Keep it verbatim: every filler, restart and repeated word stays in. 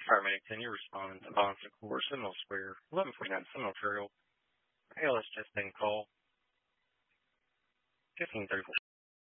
Paramedic ten, you're responding to Bonson Court, Seminole Square, eleven forty-nine Seminole Trail, A L S testing call, fifteen thirty-four.